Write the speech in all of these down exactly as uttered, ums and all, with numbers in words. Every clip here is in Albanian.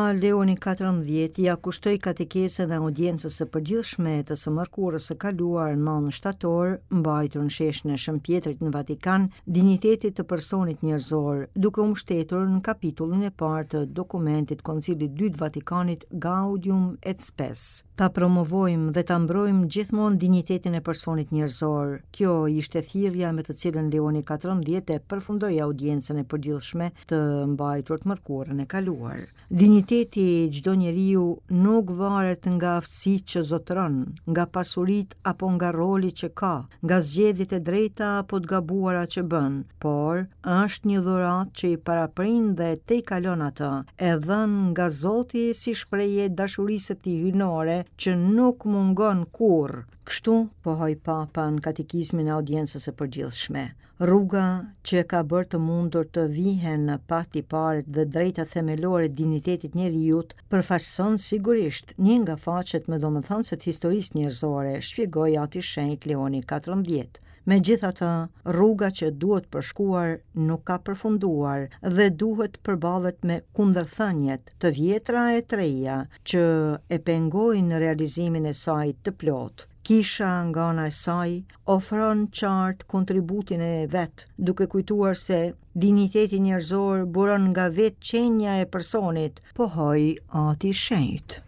Papa Leoni katërmbëdhjetë ja kushtoi katekesën e audiencës së përgjithshme të së mërkurës së kaluar nëntë shtator, mbajtur në sheshin e Shëmpjetrit në Vatikan, dinjitetit të personit njerëzor, duke u mbështetur në kapitullin e parë të dokumentit Koncilit dytë Vatikanit Gaudium et Spes. Ta promovojmë dhe ta mbrojmë gjithmonë dinjitetin e personit njerëzor. Kjo ishte thirrja me të cilën Leoni katërmbëdhjetë e përfundoi audiencën e përgjithshme të mbajtur të mërkurën e kaluar. Dinjiteti i çdo njeriu nuk varet nga aftësitë që zotëron, nga pasuritë apo nga roli që ka, nga zgjedhjet e drejta apo të gabuara që bën, por është një dhuratë që i paraprin dhe te i kalon atë, e dhënë nga Zoti si shprehje dashurisë e tij hyjnore që nuk mungon kurrë. Kështu pohoi Papa në katekizmin e audiencës së përgjithshme. Rruga që ka bërë të mundur të vihen në patiparet dhe drejta themelore të dinjitetit njerëzit përfaqëson sigurisht një nga faqet më domethënëse të historisë njerëzore, shpjegoi Ati Shenjtë Leoni katërmbëdhjetë. Megjithatë, rruga që duhet përshkuar nuk ka përfunduar dhe duhet përballet me kundërthënien të vjetra e të reja që e pengojnë realizimin e saj të plotë. Kisha nga ana e saj ofron qartë kontributin e vet, duke kujtuar se dinjiteti njerëzor buron nga vetë qenja e personit, pohoi Ati Shenjtë.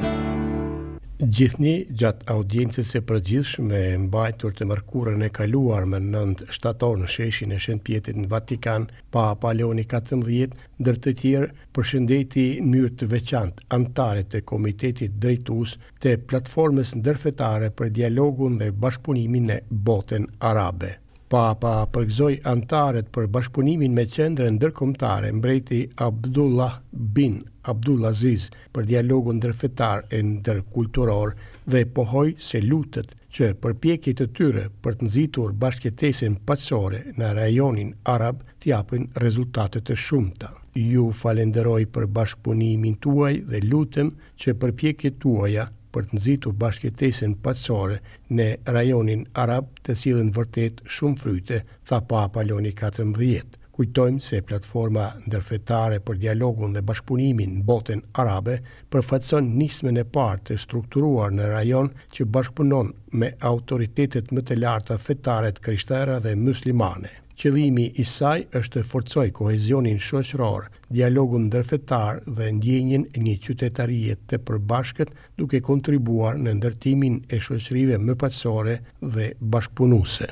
Gjithnjë gjatë audiencës së përgjithshme e mbajtur të mërkurën e kaluar më nëntë shtator në sheshin e Shëmpjetrit në Vatikan, Papa Leoni katërmbëdhjetë, ndër të tjerë, përshëndeti në mënyrë të veçantë anëtarët e Komitetit Drejtues të platformës ndërfetare për dialogun dhe bashkëpunimin në botën arabe. Papa përgëzoi anëtarët për bashkëpunimin me qendrën ndërkombëtare mbreti Abdullah bin Abdulaziz për dialogun ndërfetar e ndërkulturor dhe pohoi se lutet që përpjekjet e tyre për të nxitur bashkëjetesën paqësore në rajonin arab të japin rezultate të shumta. Ju falenderoj për bashkëpunimin tuaj dhe lutem që përpjekjet tuaja për të nxitur bashkëjetesën paqësore në rajonin arab të sillen vërtet shumë fryte, tha Papa Leoni katërmbëdhjetë. Kujtojmë se platforma ndërfetare për dialogun dhe bashkëpunimin në botën arabe përfaqëson nismën e parë të strukturuar në rajon që bashkëpunon me autoritetet më të larta fetare të krishtere dhe muslimane. Qëllimi i saj është të forcojë kohezionin shoqëror, dialogun ndërfetar dhe ndjenjen e një qytetarie të përbashkët, duke kontribuar në ndërtimin e shoqërive më paqësore dhe bashkëpunuese.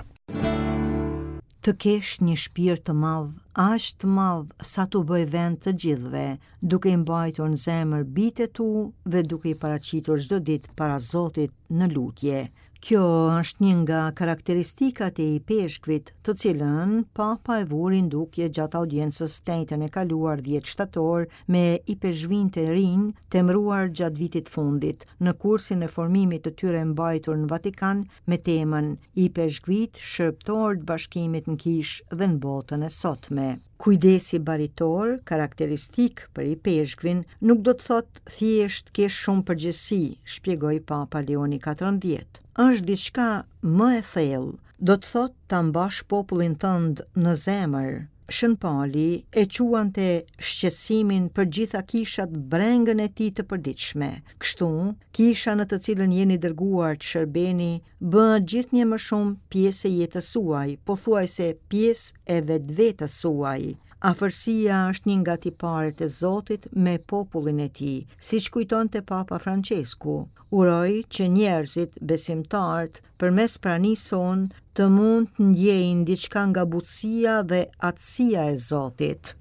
Të kesh një shpirt të madh, aq të madh sa t'u bëj vend të gjithëve, duke i mbajtur në zemër bitë tu dhe duke i paraqitur çdo ditë para Zotit në lutje. Kjo është një nga karakteristikat e i peshkvit, të cilën Papa e vuri ndukje gjatë audiencës tentën e kaluar dhjetë shtator me i peshkvin të rinj temruar gjatë vitit fundit, në kursin e formimit të tyre mbajtur në Vatikan me temën I peshkvit shërptor të bashkimit në kish dhe në botën e sotme. Kujdesi baritor, karakteristik për i peshkvin, nuk do të thotë thjesht ke shumë përgjegjësi, shpjegoi Papa Leoni katërmbëdhjetë. Është diçka më e thellë, do të thotë ta mbash popullin tënd në zemër. Shën Pali e quante shqetësimin për gjitha kishat brengën e tij të përditshme. Kështu, kisha në të cilën jeni dërguar të shërbeni bëhet gjithnjë më shumë pjesë e jetës suaj, pothuajse pjesë e vetvetes suaj. Afërsia është një nga tiparet e Zotit me popullin e tij, siç kujtonte Papa Francesku. Uroj që njerëzit besimtarët përmes pranisë son të mund të ndjejnë diçka nga butësia dhe aftësia e Zotit.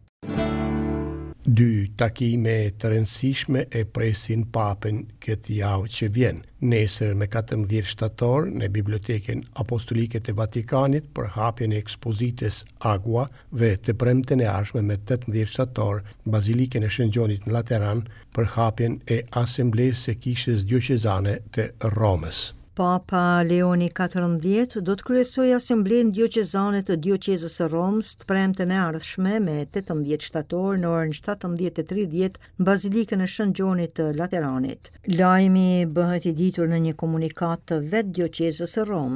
Dy takime të rëndësishme e presin Papën këtë javë që vjen. Nesër me katërmbëdhjetë shtator në Bibliotekën Apostolike të Vatikanit për hapjen e ekspozitës Agua dhe të premten e ardhshme me tetëmbëdhjetë shtator në Bazilikën e Shën Gjonit në Lateran për hapjen e asamblesë së kishës dioqezane të Romës. Papa Leoni katërmbëdhjetë do të kryesojë asamblenë dioqezane të dioqezës së Romës të premten e ardhshme me tetëmbëdhjetë shtator në orën shtatëmbëdhjetë e tridhjetë në Bazilikën e Shën Gjonit të Lateranit. Lajmi bëhet i ditur në një komunikat të vetë dioqezës së Romës.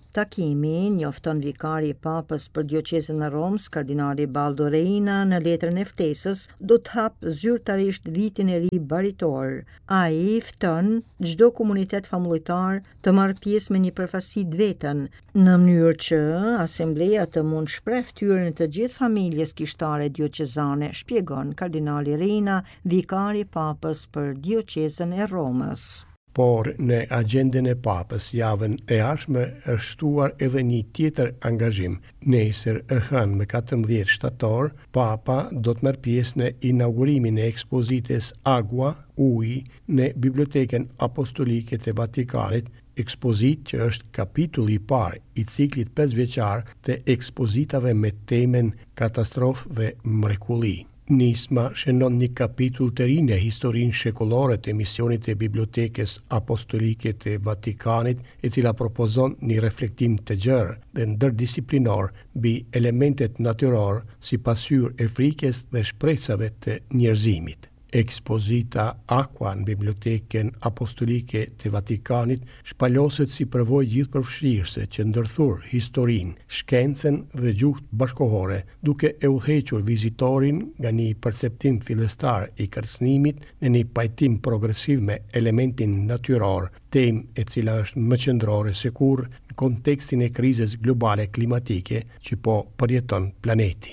Takimi njofton vikari i Papës për dioqezën e Romës, kardinali Baldo Reina, në letrën e ftesës, do të hapë zyrtarisht vitin e ri baritor. Ai fton çdo komunitet famullitar të marrë pjesë me një përfaqësi të vetën, në mënyrë që asembleja të mund shpreh ftyrën e të gjithë familjes kishtare dioqezane, shpjegon kardinali Reina, vikari i Papës për dioqezën e Romës. Por në agjendën e Papës javën e ardhshme është shtuar edhe një tjetër angazhim. Nesër e hënë me katërmbëdhjetë shtator, Papa do të marrë pjesë në inaugurimin e ekspozitës Agua, Uji, në Bibliotekën Apostolike të Vatikanit, ekspozit që është kapitulli i parë i ciklit pesëvjeçar të ekspozitave me temen katastrofë dhe mrekulli. Nisma shënon një kapitull të ri në historinë shekullore të misionit të Bibliotekës Apostolike të Vatikanit, e cila propozon një reflektim të gjerë dhe ndërdisiplinor mbi elementet natyror si pasqyrë e frikës dhe shpresave të njerëzimit. Ekspozita Aqua në Bibliotekën Apostolike të Vatikanit shpaloset si përvojë gjithëpërfshirëse që ndërthur historinë, shkencën dhe gjuhën bashkohore, duke e udhëhequr vizitorin nga një perceptim fillestar i kërcënimit në një pajtim progresiv me elementin natyror, temë e cila është më qendrore se kurrë në kontekstin e krizës globale klimatike që po përjeton planeti.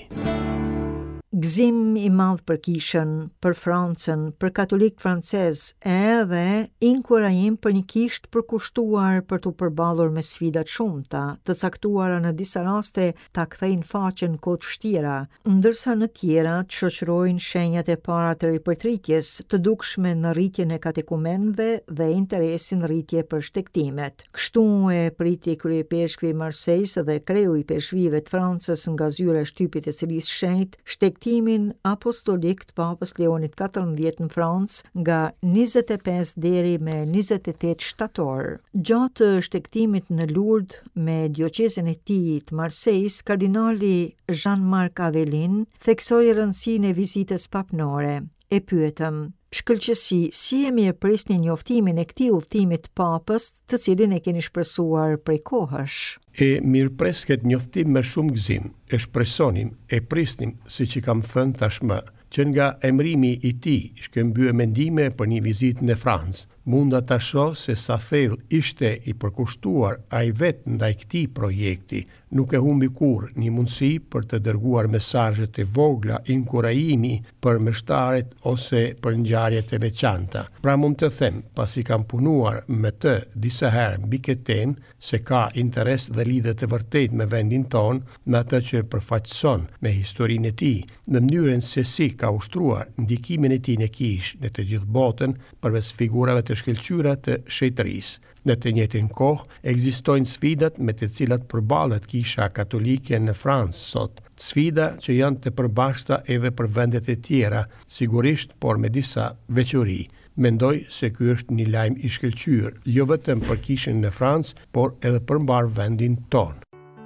Gëzim i madh për kishën, për Francën, për katolik francez, edhe inkurajim për një kishë përkushtuar për të përballur me sfidat shumta, të caktuara në disa raste ta kthejnë faqen kohë të vështira, ndërsa në tjera të shoqërojnë shenjat e para të ripërtritjes, të dukshme në rritjen e katekumenëve dhe interesin rritje për shtektimet. Kështu e priti kryepeshkvi i Marseilles dhe kreu i peshqvive të Francës nga zyra e shtypit e Cilis Shenjtë, shtektimin apostolik të Papës Leonit katërmbëdhjetë në Francë nga njëzet e pesë deri me njëzet e tetë shtator. Gjatë shtektimit në Lourdes me dioqezën e tij të Marseilles, kardinali Jean-Marc Avelin theksoi rëndësinë e vizitës papnore. E pyetëm: shkëlqësi, si e mirëprisni njoftimin e këtij udhëtimi të Papës, të cilin e keni shpresuar prej kohësh? E mirëpres këtë njoftim me shumë gëzim, e shpresonim, e prisnim, siç i kam thënë tashmë, që nga emrimi i tij shkëmbye mendime për një vizitë në Francë. Munda ta shoh se sa thellë ishte i përkushtuar ai vetë ndaj këtij projekti, nuk e humbi kurrë një mundësi për të dërguar mesazhe të vogla inkurajimi për meshtaret ose për ngjarjet e veçanta. Pra mund të them, pasi kam punuar me të disa herë mbi këtë temë, se ka interes dhe lidhje të vërtetë me vendin tonë, me atë që përfaqëson, me historinë e tij, në mënyrën se si ka ushtruar ndikimin e tij në kishë në të gjithë botën përmes figurave të shkëlqyera të shejtërisë. Në të njëjtën kohë, ekzistojnë sfidat me të cilat përballet kisha katolike në Francë sot, sfida që janë të përbashkëta edhe për vendet e tjera, sigurisht, por me disa veçori. Mendoj se ky është një lajm i shkëlqyer, jo vetëm për kishën në Francë, por edhe për mbar vendin tonë.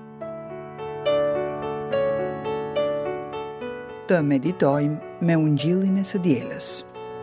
Të meditojmë me Ungjillin e së dielës.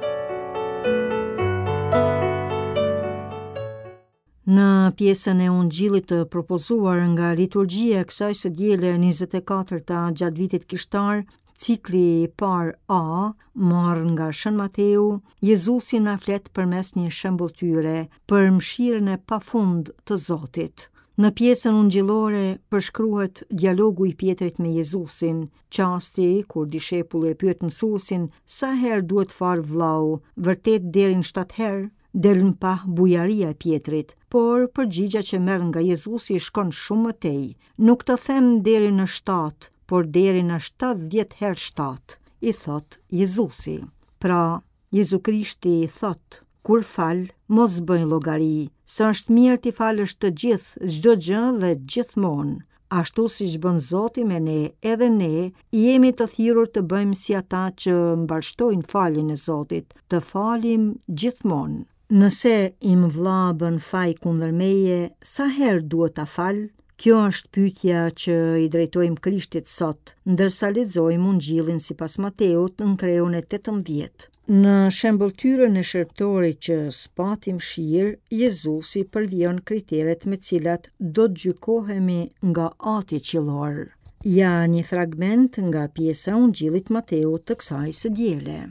Në pjesën e Ungjillit të propozuar nga liturgjia e kësaj së diele njëzet e katërta gjatë vitit kishtar, cikli i parë A, marrë nga Shën Mateu, Jezusi na flet përmes një shembulltyre për mëshirën e pafund të Zotit. Në pjesën ungjillore përshkruhet dialogu i Pjetrit me Jezusin, qasti kur dishepulli e pyet mësuesin sa herë duhet fal vllau, vërtet deri në shtatë herë? Delën pa bujaria e Pjetrit, por përgjigja që merr nga Jezusi shkon shumë më tej. Nuk të them deri në shtatë, por deri në shtatëdhjetë herë shtatë, i thot Jezusi. Pra, Jezu Krishti i thot: kur fal, mos bëj llogari, se është mirë t'i falësh të gjithë, çdo gjë dhe gjithmonë. Ashtu si që bën Zoti me ne, edhe ne jemi të thirrur të bëjmë si ata që mbarshtojnë faljen e Zotit, të falim gjithmonë. Nëse im vlla bën faj kundër meje, sa herë duhet ta fal? Kjo është pyetja që i drejtojmë Krishtit sot, ndërsa lexojmë Ungjillin sipas Mateut në kreun e tetëmbëdhjetë. Në shembulltyrën e shërptorit që spati mëshirë, Jezusi përvjon kriteret me cilat do të gjykohemi nga Ati qiellor. Ja një fragment nga pjesa e Ungjillit Mateut të kësaj së diele.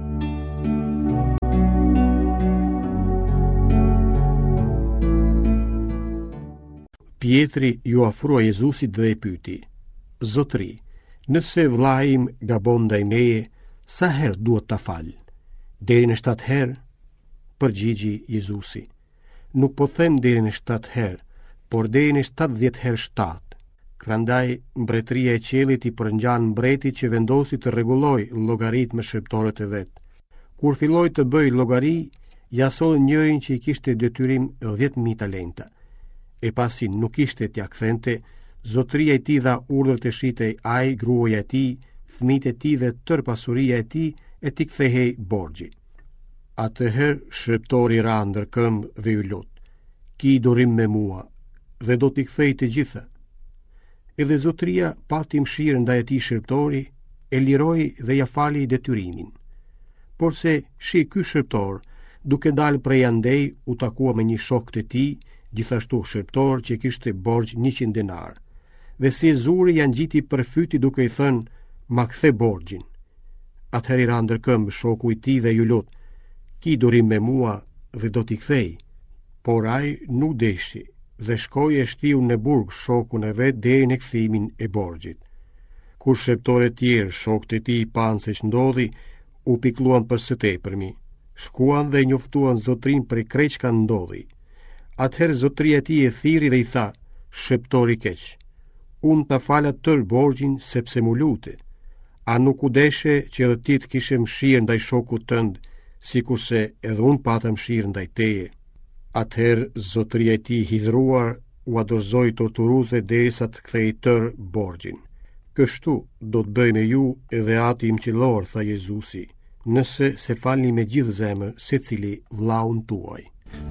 Pietri ju afrua Jezusit dhe e pyeti: Zotri, nëse vllai im gabon ndaj meje, sa herë duhet ta fal? Deri në shtatë herë? Përgjigji Jezusi: Nuk po them deri në shtatë herë, por deri në shtatëdhjetë herë shtatë. Prandaj mbretëria e qiellit i përngjan mbretit që vendosi të rregulloj llogaritë me shërptorët e vet. Kur filloi të bëj llogari, ja solli njërin që i kishte detyrim dhjetë mijë talenta. E pasi nuk ishte t'ja kthente, zotëria e tij dha urdhër të shitej ai, gruaja e tij, fëmijët e tij dhe tërë pasuria e tij e t'i kthehej borxhi. Atëherë shërptori ra ndër këmbë dhe ju lut: Ki durim me mua dhe do t'i kthej të gjitha. Edhe zotëria pati mëshirë ndaj atij shërptori, e liroi dhe ja fali detyrimin. Por se shi ky shërptor, duke dalë prej andej, u takua me një shok të tij, gjithashtu shërptor që kishte borxh njëqind denar. Dhe si zuri janë gjiti për fyti duke i thënë: Ma kthe borxhin. Atëherë i ra ndër këmbë shoku i tij dhe ju lut: Ki durim me mua dhe do t'i kthej. Por ai nuk deshi dhe shkoi e shtiu në burg shokun e vet deri në kthimin e borxhit. Kur shërptorët tjerë, shokët e tij, panë se ç'ndodhi, u pikluan për së tepërmi. Shkuan dhe njoftuan zotrin për krejt çka ndodhi. Atëherë zotëria e tij e thirri dhe i tha: Shërptori keq, unë ta fala tër borxhin sepse mu lute. A nuk u deshe që edhe ti të kishe mëshirë ndaj shokut tënd, sikurse edhe unë pata mëshirë ndaj teje? Atëherë zotëria e tij hidhruar u dorëzoi torturuzve derisa të kthei tër borxhin. Kështu do të bëj me ju edhe Ati im qiellor, tha Jezusi, nëse se falni me gjithë zemër secili vllaun tuaj.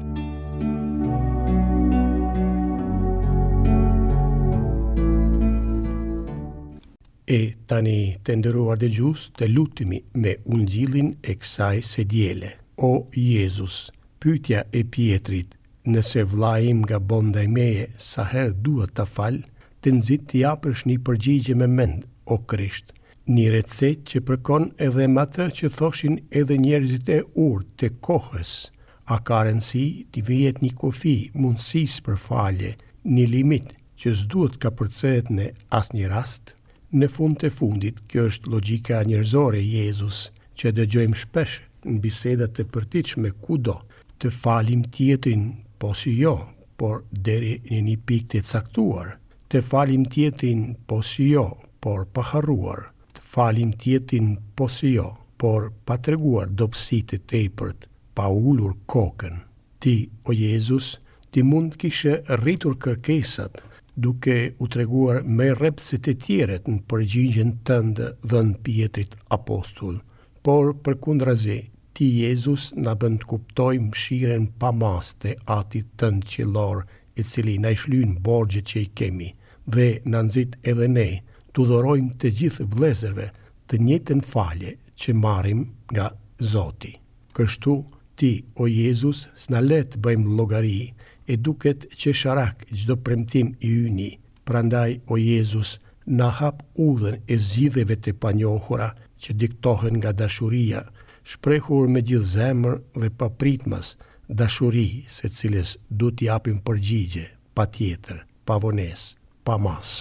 E tani të nderuar dëgjues, të lutemi me ungjillin e kësaj së diele. O Jezus, pyetja e Pietrit, nëse vllai im gabon ndaj meje, sa herë duhet ta fal, të nxit të japësh një përgjigje me mend, o Krisht, një recetë që përkon edhe me atë që thoshin edhe njerëzit e urtë të kohës. A ka rëndësi të vijet një kufi mundësisë për falje, një limit që s'duhet ka përcehet në asnjë rast? Në fund të fundit, kjo është logjika njerëzore e Jezus, që dëgjojmë shpesh në bisedat të përditshme kudo. Të falim tjetrin, po si jo, por deri në një pikë të caktuar. Të falim tjetrin, po si jo, por pa harruar. Të falim tjetrin, po si jo, por pa treguar dobësi të tepërt, pa ulur kokën. Ti, o Jezus, ti mund kishe rritur kërkesat, duke u treguar me rrep se të tjeret në përgjigjen tënde dhënë Pietrit apostull. Por përkundrazi, ti Jezus na bën të kuptojmë mëshiren pa mas të Atit tënd qiellor, i cili na shlyn borxhet që i kemi, dhe na nxit edhe ne të dhurojmë të gjithë vëllezërve të njëjtën falje që marrim nga Zoti. Kështu ti, o Jezus, s'na le të bëjmë llogari, e duket që sharak çdo premtim i yni. Prandaj, o Jezus, na hap udhën e zgjidhjeve të panjohura që diktohen nga dashuria, shprehur me gjithë zemër dhe pa pritmas, dashuri se cilës du t'i japim përgjigje, pa tjetër, pa vonesë, pa mas.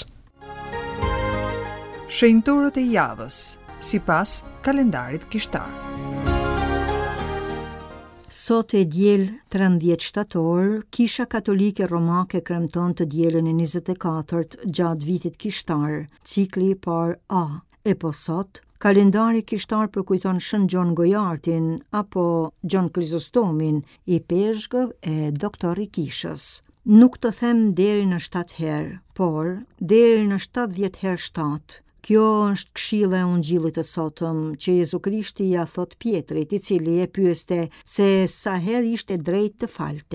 Shenjtorët e javës, sipas kalendarit kishtar. Sot e diel trembëdhjetë shtator, Kisha Katolike Romake kremton të dielën e njëzet e katërt gjatë vitit kishtar, cikli i parë A. E po sot, kalendari kishtar përkujton Shën Gjon Gojartin apo Gjon Krizostomin, i peshgëv e doktor i kishës. Nuk të them deri në shtatë herë, por deri në shtatëdhjetë herë shtatë. Kjo është këshilla e ungjillit të sotëm që Jezu Krishti ja thot Pietrit, i cili e pyeste se sa herë ishte drejt të falte.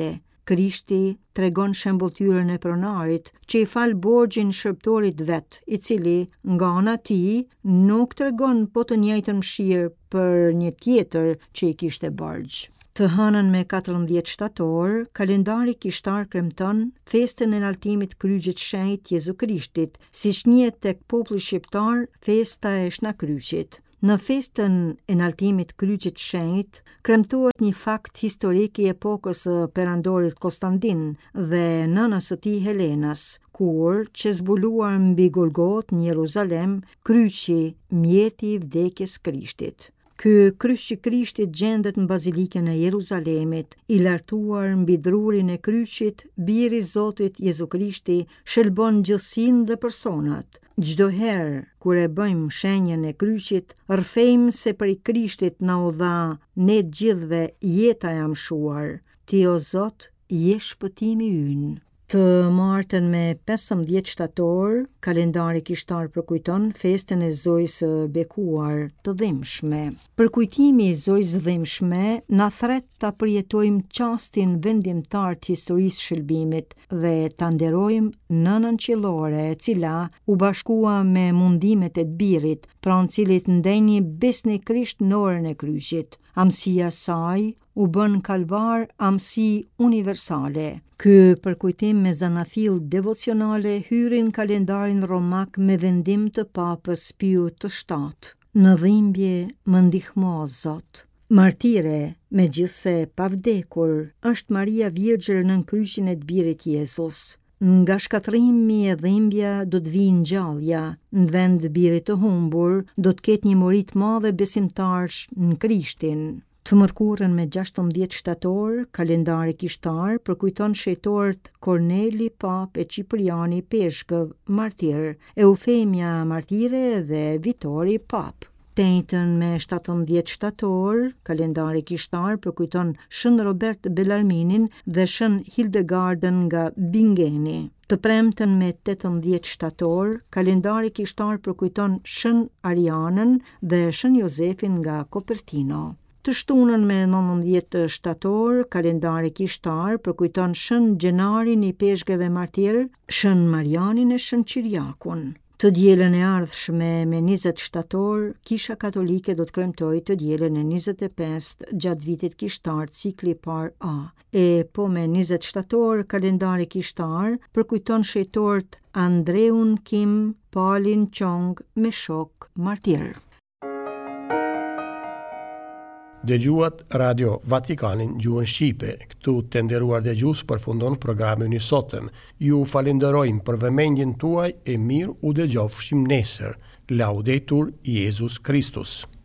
Krishti tregon shembulltyrën e pronarit që i fal borxhin shërbëtorit vet, i cili nga ana e tij nuk tregon po të njëjtën mëshirë për një tjetër që i kishte borxh. Të hënën me katërmbëdhjetë shtator, kalendari kishtar kremton festën e Naltimit Kryqit Shenjtë Jezu Krishtit, siç njihet tek populli shqiptar festa e Shnakryqit. Në festën e Naltimit Kryqit Shenjtë kremtohet një fakt historik i epokës së perandorit Konstantin dhe nënës së tij Helenas, kur që zbuluar mbi Golgot në Jeruzalem, kryqi mjeti i vdekjes Krishtit. Ky kryq i Krishtit gjendet në bazilikën e Jeruzalemit, i lartuar mbi drurin e kryqit, biri i Zotit Jezu Krishti shëlbon gjithësinë dhe personat. Çdo herë kur e bëjmë shenjën e kryqit, rrfejmë se për i Krishtit na u dha ne të gjithëve jeta e amshuar. Ti o Zot, je shpëtimi ynë. Të martën me pesëmbëdhjetë shtator, kalendari kishtar përkujton festën e Zojës së bekuar të dhimbshme. Përkujtimi i Zojës së dhimbshme na thret ta përjetojmë çastin vendimtar të historisë shëlbimit dhe ta nderojmë nënën qiellore, e cila u bashkua me mundimet e të birit, pranë cilit ndenjë besni Krisht në orën e kryqit. Amësia saj u bën kalvar amësi universale. Ky përkujtim me zanafill devocionale hyri në kalendarin romak me vendim të Papës Piu të shtatë. Në dhimbje më ndihmo, Zot. Martire, megjithse pa vdekur, është Maria Virgjër nën kryqin e të birit Jezus. Nga shkatrimi e dhimbja do të vijë ngjallja, në vend birit të humbur do të ketë një mori të madhe besimtarësh në Krishtin. Të mërkurën me gjashtëmbëdhjetë shtator, kalendari kishtar përkujton shejtorët Korneli Pap e Cipriani Peshkëv, martir, Eufemia martire dhe Vitori Pap. Tejtën me shtatëmbëdhjetë shtator, kalendari kishtar përkujton Shën Robert Bellarminin dhe Shën Hildegardën nga Bingeni. Të premten me tetëmbëdhjetë shtator, kalendari kishtar përkujton Shën Arianën dhe Shën Jozefin nga Kopertino. Të shtunën me nëntëmbëdhjetë shtator, kalendari kishtar përkujton Shën Gjenarin i Peshkëve martir, Shën Marianin e Shën Qiriakun. Të dielën e ardhshme me njëzet shtator, Kisha Katolike do të kremtojë të dielën e njëzet e pesë gjatë vitit kishtar cikli par A. E po me njëzet shtator, kalendari kishtar përkujton shejtorët Andreun Kim, Palin Qong me shok martir. Dëgjuat Radio Vatikanin gjuhën Shqipe. Këtu të nderuar dëgjues përfundon programin i sotëm. Ju falenderojmë për vëmendjen tuaj e mirë u dëgjofshim nesër. Laudetur Jesus Christus.